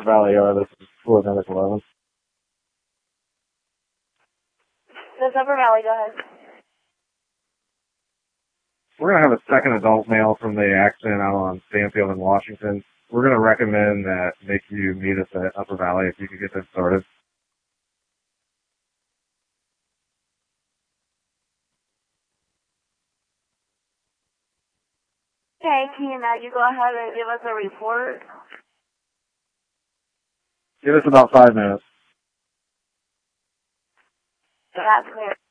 Valley Yard. This is Fluid Medic 11. This is Upper Valley, go ahead. We're going to have a second adult male from the accident out on Stanfield in Washington. We're going to recommend that you meet us at Upper Valley if you could get that started. Okay, can you go ahead and give us a report? Give us about 5 minutes. That's clear.